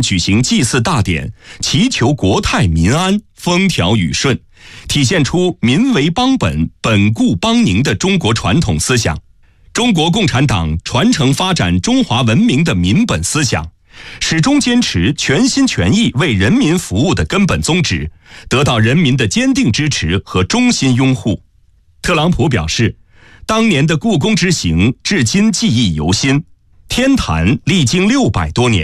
举行祭祀大典，祈求国泰民安、风调雨顺，体现出民为邦本、本固邦宁的中国传统思想。中国共产党传承发展中华文明的民本思想，始终坚持全心全意为人民服务的根本宗旨，得到人民的坚定支持和衷心拥护。特朗普表示，当年的故宫之行至今记忆犹新，天坛历经600多年。